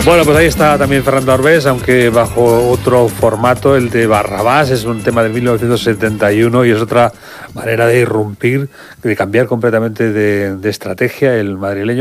Bueno, pues ahí está también Fernando Arbés, aunque bajo otro formato, el de Barrabás, es un tema de 1971 y es otra manera de irrumpir, de cambiar completamente de estrategia el madrileño.